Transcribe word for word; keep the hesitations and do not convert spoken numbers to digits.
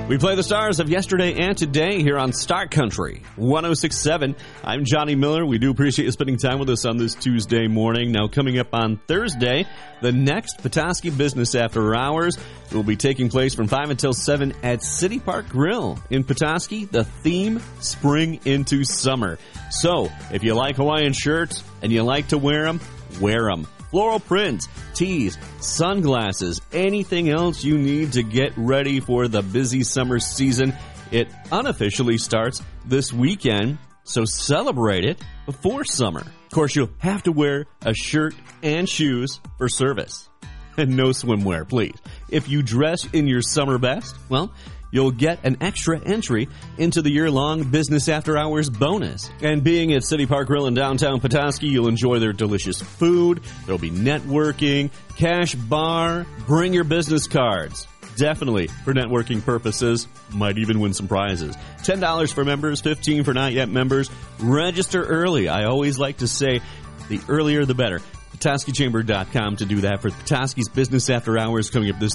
We play the stars of yesterday and today here on Star Country one oh six point seven. I'm Johnny Miller. We do appreciate you spending time with us on this Tuesday morning. Now, coming up on Thursday, the next Petoskey Business After Hours will be taking place from five until seven at City Park Grill in Petoskey. The theme, Spring into Summer. So, if you like Hawaiian shirts and you like to wear them, wear them. Floral prints, tees, sunglasses, anything else you need to get ready for the busy summer season. It unofficially starts this weekend, so celebrate it before summer. Of course, you'll have to wear a shirt and shoes for service. And no swimwear, please. If you dress in your summer best, well, you'll get an extra entry into the year-long Business After Hours bonus. And being at City Park Grill in downtown Petoskey, you'll enjoy their delicious food. There'll be networking, cash bar, bring your business cards. Definitely for networking purposes. Might even win some prizes. ten dollars for members, fifteen dollars for not yet members. Register early. I always like to say the earlier the better. Petoskey Chamber dot com to do that for Petoskey's Business After Hours coming up this